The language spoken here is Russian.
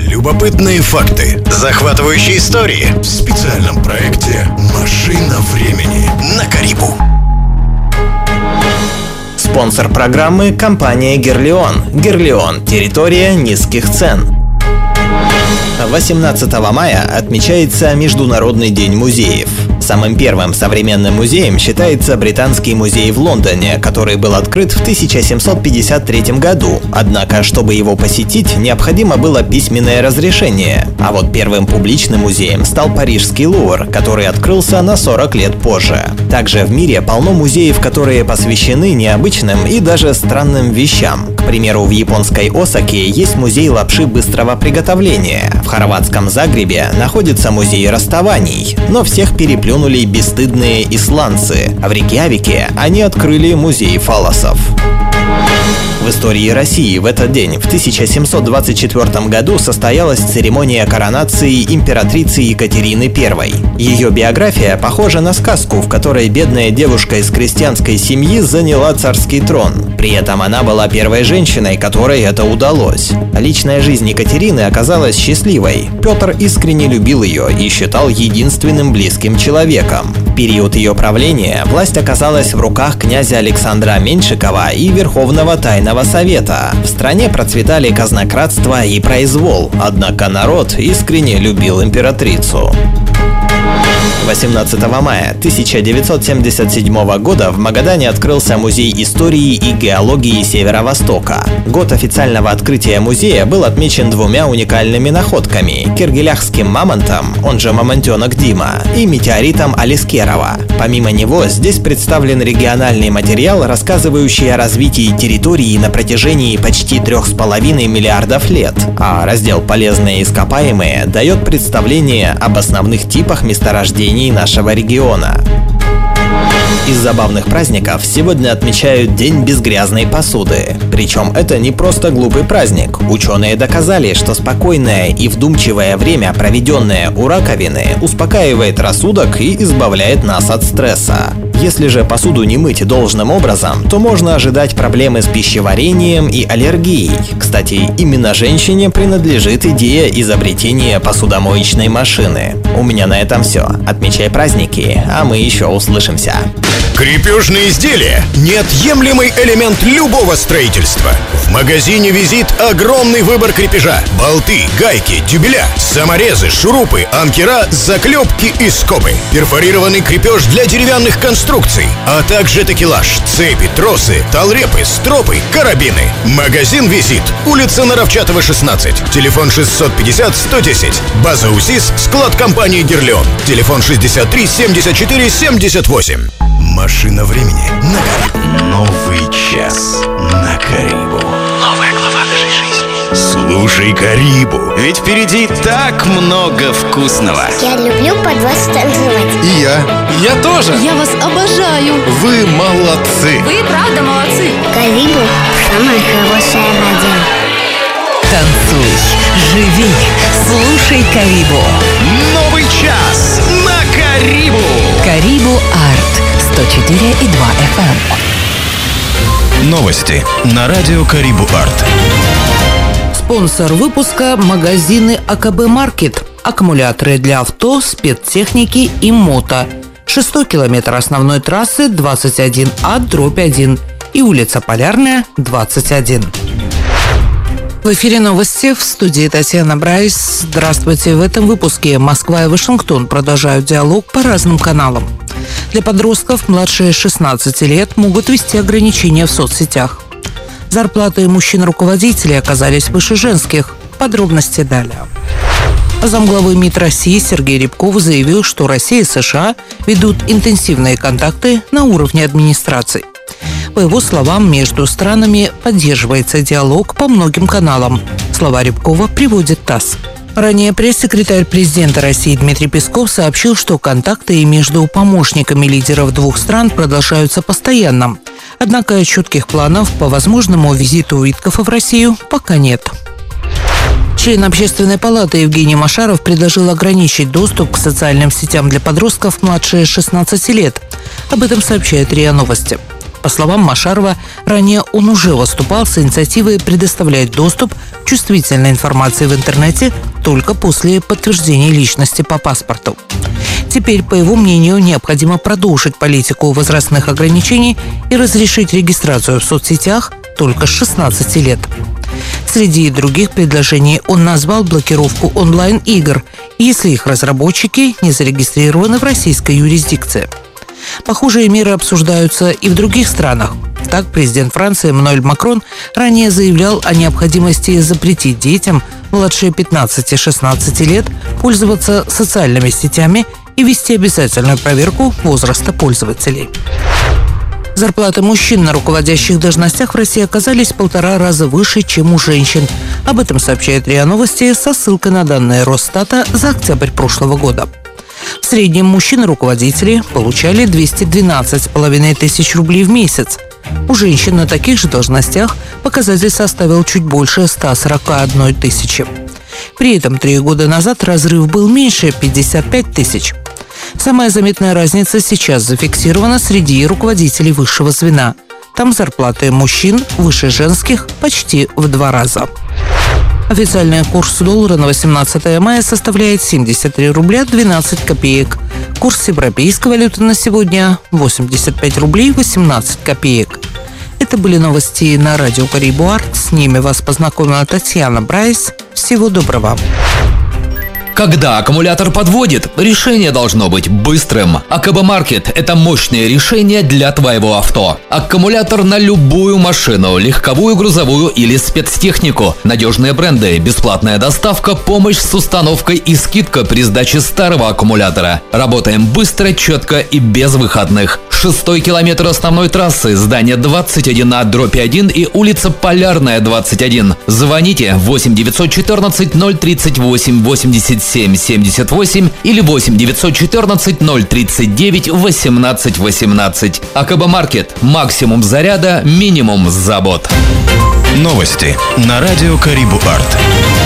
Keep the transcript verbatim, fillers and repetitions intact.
Любопытные факты, захватывающие истории в специальном проекте «Машина времени» на Карибу. Спонсор программы – компания «Герлион». «Герлион» – территория низких цен. восемнадцатого мая отмечается Международный день музеев. Самым первым современным музеем считается Британский музей в Лондоне, который был открыт в тысяча семьсот пятьдесят третьем году. Однако, чтобы его посетить, необходимо было письменное разрешение. А вот первым публичным музеем стал Парижский Лувр, который открылся на сорок лет позже. Также в мире полно музеев, которые посвящены необычным и даже странным вещам. К примеру, в японской Осаке есть музей лапши быстрого приготовления. В хорватском Загребе находится музей расставаний, но всех переплюнули бесстыдные исландцы. А в Рейкьявике они открыли музей фаллосов. В истории России в этот день, в тысяча семьсот двадцать четвёртом году, состоялась церемония коронации императрицы Екатерины Первой. Ее биография похожа на сказку, в которой бедная девушка из крестьянской семьи заняла царский трон. При этом она была первой женщиной, которой это удалось. Личная жизнь Екатерины оказалась счастливой. Петр искренне любил ее и считал единственным близким человеком. В период ее правления власть оказалась в руках князя Александра Меньшикова и Верховного Тайного Совета. В стране процветали казнократство и произвол, однако народ искренне любил императрицу. восемнадцатого мая тысяча девятьсот семьдесят седьмого года в Магадане открылся Музей истории и геологии Северо-Востока. Год официального открытия музея был отмечен двумя уникальными находками – киргеляхским мамонтом, он же мамонтенок Дима, и метеоритом Алискерова. Помимо него здесь представлен региональный материал, рассказывающий о развитии территории на протяжении почти трех с половиной миллиардов лет, а раздел «Полезные ископаемые» дает представление об основных типах месторождений нашего региона. Из забавных праздников сегодня отмечают День безгрязной посуды. Причем это не просто глупый праздник. Ученые доказали, что спокойное и вдумчивое время, проведенное у раковины, успокаивает рассудок и избавляет нас от стресса. Если же посуду не мыть должным образом, то можно ожидать проблемы с пищеварением и аллергией. Кстати, именно женщине принадлежит идея изобретения посудомоечной машины. У меня на этом все. Отмечай праздники, а мы еще услышимся. Крепежные изделия – неотъемлемый элемент любого строительства. В магазине «Визит» огромный выбор крепежа. Болты, гайки, дюбеля, саморезы, шурупы, анкера, заклепки и скобы. Перфорированный крепеж для деревянных конструкций, а также такелаж, цепи, тросы, талрепы, стропы, карабины. Магазин «Визит», улица Наровчатова, шестнадцать, телефон шестьсот пятьдесят сто десять. База УСИС, склад компании «Герлион». Телефон шестьдесят три семьдесят четыре семьдесят восемь. Машина времени на Карибу. Новый час на Карибу. Новая глава нашей жизни. Слушай Карибу, ведь впереди так много вкусного. Я люблю под вас танцевать. И я. Я тоже. Я вас обожаю. Вы молодцы. Вы правда молодцы. Карибу – самая хорошая радио. Танцуй, живи, слушай Карибу. Новый час на Карибу. Карибу Арт. сто четыре и два эф эм. Новости на радио Карибу Арт. Спонсор выпуска – магазины АКБ Маркет. Аккумуляторы для авто, спецтехники и мото. Шестой километр основной трассы двадцать один А дробь один и улица Полярная, двадцать один. В эфире новости, в студии Татьяна Брайс. Здравствуйте. В этом выпуске Москва и Вашингтон продолжают диалог по разным каналам. Для подростков младше шестнадцати лет могут ввести ограничения в соцсетях. Зарплаты мужчин-руководителей оказались выше женских. Подробности далее. Замглавы МИД России Сергей Рябков заявил, что Россия и США ведут интенсивные контакты на уровне администраций. По его словам, между странами поддерживается диалог по многим каналам. Слова Рябкова приводит ТАСС. Ранее пресс-секретарь президента России Дмитрий Песков сообщил, что контакты между помощниками лидеров двух стран продолжаются постоянно. Однако четких планов по возможному визиту Уиткофа в Россию пока нет. Член Общественной палаты Евгений Машаров предложил ограничить доступ к социальным сетям для подростков младше шестнадцати лет. Об этом сообщает РИА Новости. По словам Машарова, ранее он уже выступал с инициативой предоставлять доступ к чувствительной информации в интернете только после подтверждения личности по паспорту. Теперь, по его мнению, необходимо продолжить политику возрастных ограничений и разрешить регистрацию в соцсетях только с шестнадцати лет. Среди других предложений он назвал блокировку онлайн-игр, если их разработчики не зарегистрированы в российской юрисдикции. Похожие меры обсуждаются и в других странах. Так, президент Франции Эммануэль Макрон ранее заявлял о необходимости запретить детям младше пятнадцати-шестнадцати лет пользоваться социальными сетями и вести обязательную проверку возраста пользователей. Зарплаты мужчин на руководящих должностях в России оказались в полтора раза выше, чем у женщин. Об этом сообщает РИА Новости со ссылкой на данные Росстата за октябрь прошлого года. В среднем мужчины-руководители получали двести двенадцать с половиной тысяч рублей в месяц. У женщин на таких же должностях показатель составил чуть больше ста сорока одной тысячи. При этом три года назад разрыв был меньше – пятьдесят пять тысяч. Самая заметная разница сейчас зафиксирована среди руководителей высшего звена. Там зарплаты мужчин выше женских почти в два раза. Официальный курс доллара на восемнадцатое мая составляет семьдесят три рубля двенадцать копеек. Курс европейской валюты на сегодня – восемьдесят пять рублей восемнадцать копеек. Это были новости на радио Карибу Арт. С ними вас познакомила Татьяна Брайс. Всего доброго. Когда аккумулятор подводит, решение должно быть быстрым. АКБ Маркет – это мощное решение для твоего авто. Аккумулятор на любую машину, легковую, грузовую или спецтехнику. Надежные бренды, бесплатная доставка, помощь с установкой и скидка при сдаче старого аккумулятора. Работаем быстро, четко и без выходных. Шестой километр основной трассы, здание двадцать один А дробь один и улица Полярная, двадцать один. Звоните восемь девятьсот четырнадцать ноль тридцать восемь восемьдесят семь семьдесят восемь или восемь девятьсот четырнадцать ноль тридцать девять восемнадцать восемнадцать. АКБ Маркет. Максимум заряда, минимум забот. Новости на радио Карибу Арт.